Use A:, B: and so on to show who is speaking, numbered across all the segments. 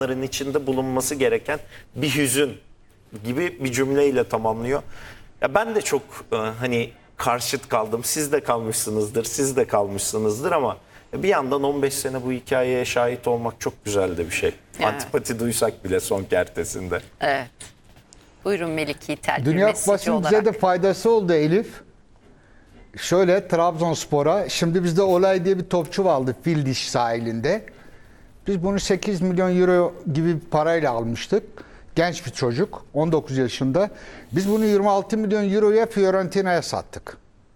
A: içinde bulunması gereken bir hüzün gibi bir cümleyle tamamlıyor. Ya ben de çok hani karşıt kaldım. Siz de kalmışsınızdır, siz de kalmışsınızdır ama bir yandan 15 sene bu hikayeye şahit olmak çok güzel de bir şey.
B: Evet.
A: Antipati duysak bile son kertesinde.
B: Evet. Buyurun Melik Yiğitel. bir
C: Dünya
B: mesajı
C: Kupası'nın bize
B: olarak.
C: de faydası oldu Elif. Şöyle Trabzonspor'a, şimdi bizde Olay diye bir topçu vardı Fildiş sahilinde. Biz bunu 8 milyon euro gibi bir parayla almıştık. Genç bir çocuk, 19 yaşında. Biz bunu 26 milyon euroya Fiorentina'ya sattık.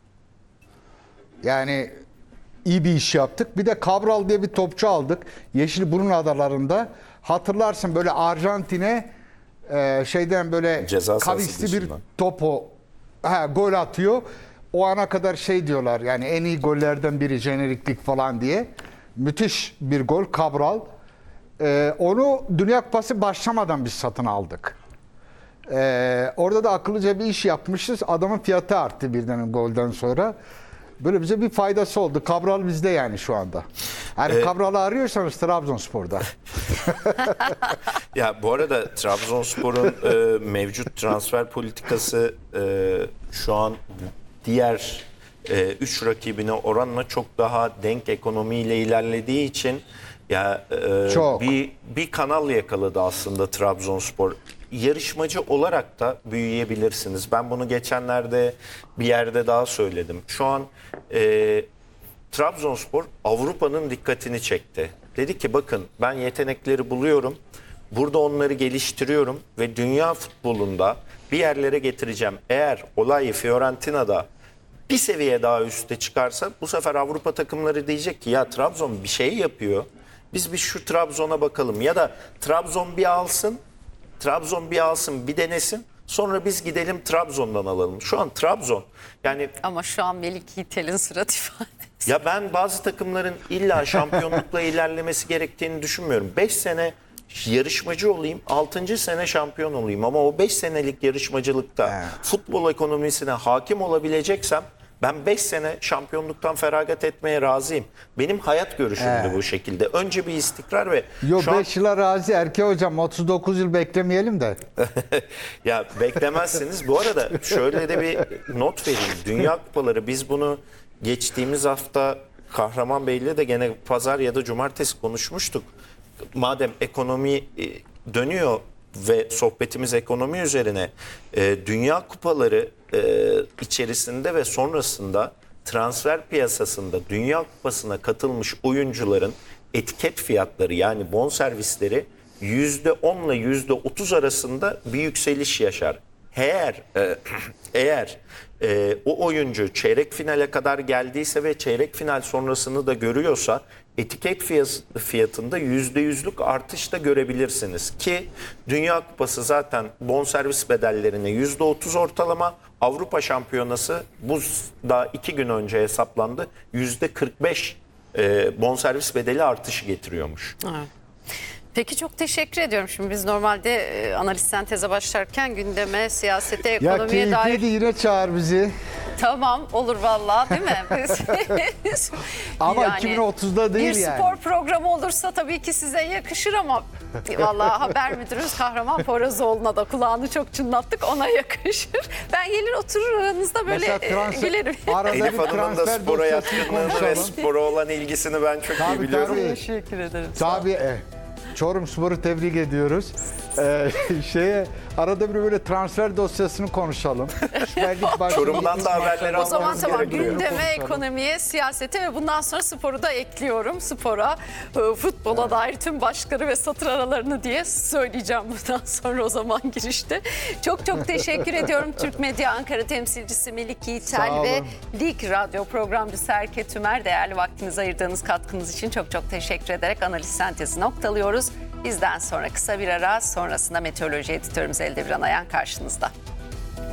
C: Yani iyi bir iş yaptık. Bir de Cabral diye bir topçu aldık. Yeşilburun adalarında. Hatırlarsın böyle Arjantin'e şeyden böyle
A: Ceza sahası
C: kavisli bir
A: dışından.
C: topu gol atıyor. O ana kadar şey diyorlar yani en iyi gollerden biri jeneriklik falan diye. Müthiş bir gol Cabral. Onu Dünya Kupası başlamadan biz satın aldık. Orada da akıllıca bir iş yapmışız. Adamın fiyatı arttı birden golden sonra. Böyle bize bir faydası oldu. Cabral bizde yani şu anda. Yani Cabral'ı arıyorsanız Trabzonspor'da.
A: Ya bu arada Trabzonspor'un mevcut transfer politikası şu an diğer 3 rakibine oranla çok daha denk ekonomiyle ilerlediği için ya
C: Çok.
A: bir kanal yakaladı aslında Trabzonspor. Yarışmacı olarak da büyüyebilirsiniz. Ben bunu geçenlerde bir yerde daha söyledim. Şu an Trabzonspor Avrupa'nın dikkatini çekti. Dedi ki bakın ben yetenekleri buluyorum. Burada onları geliştiriyorum ve dünya futbolunda bir yerlere getireceğim. Eğer olayı Fiorentina'da bir seviye daha üste çıkarsa bu sefer Avrupa takımları diyecek ki ya Trabzon bir şey yapıyor. Biz bir şu Trabzon'a bakalım ya da Trabzon bir alsın bir denesin. Sonra biz gidelim Trabzon'dan alalım. Şu an Trabzon yani
B: Ama şu an Melik Yiğitel'in surat ifadesi.
A: ya ben bazı takımların illa şampiyonlukla ilerlemesi gerektiğini düşünmüyorum. 5 sene yarışmacı olayım, 6. sene şampiyon olayım ama o 5 senelik yarışmacılıkta futbol ekonomisine hakim olabileceksem ben 5 sene şampiyonluktan feragat etmeye razıyım. Benim hayat görüşüm de bu şekilde. Önce bir istikrar ve
C: Yo
A: şu an
C: 5 yıla razı Erke hocam 39 yıl beklemeyelim de.
A: ya beklemezsiniz. Bu arada şöyle de bir not vereyim. Dünya Kupaları biz bunu geçtiğimiz hafta Kahraman Bey'le de gene pazar ya da cumartesi konuşmuştuk. Madem ekonomi dönüyor ve sohbetimiz ekonomi üzerine Dünya Kupaları içerisinde ve sonrasında transfer piyasasında Dünya Kupası'na katılmış oyuncuların etiket fiyatları yani bonservisleri %10 ile %30 arasında bir yükseliş yaşar. Eğer o oyuncu çeyrek finale kadar geldiyse ve çeyrek final sonrasını da görüyorsa etiket fiyatında %100'lük artış da görebilirsiniz. Ki Dünya Kupası zaten bonservis bedellerine %30 ortalama, Avrupa Şampiyonası bu da 2 gün önce hesaplandı %45 bonservis bedeli artışı getiriyormuş.
B: Evet. Peki çok teşekkür ediyorum. Şimdi biz normalde analiz senteze başlarken gündeme, siyasete,
C: Ya
B: ekonomiye dair...
C: keyifliydi yine çağır bizi.
B: Tamam olur vallahi değil mi?
C: Ama
B: Yani
C: 2030'da değil
B: bir
C: yani.
B: spor programı olursa tabii ki size yakışır ama vallahi haber müdürümüz Kahraman Poyrazoğlu'na da kulağını çok çınlattık, ona yakışır. Ben gelir oturur aranızda böyle gülerim.
C: Arada
A: Elif
C: bir
A: Hanım'ın da
C: transfer
A: spora
C: dosyasını
A: yatkınlığını ve
C: konuşalım.
A: spora olan ilgisini ben çok iyi
C: Tabii,
A: biliyorum.
C: tabii.
B: Teşekkür ederim.
C: Tabii. Çorumspor'u tebrik ediyoruz. Arada bir böyle transfer dosyasını konuşalım. Süper Lig başlıyor.
A: Çorum'dan da haberleri
B: O zaman
A: almamız
B: tamam,
A: gerekiyor.
B: gündeme, ekonomiye, siyasete ve bundan sonra sporu da ekliyorum. Spora, futbola dair tüm başlıkları ve satır aralarını diye söyleyeceğim bundan sonra o zaman girişte. Çok çok teşekkür ediyorum. Türk Medya Ankara temsilcisi Melik Yiğitel ve Lig Radyo programcısı Erke Tümer. Değerli vaktinizi ayırdığınız katkınız için çok çok teşekkür ederek analiz sentezi noktalıyoruz. Bizden sonra kısa bir ara, sonrasında meteoroloji editörümüz Eldevran Ayan karşınızda.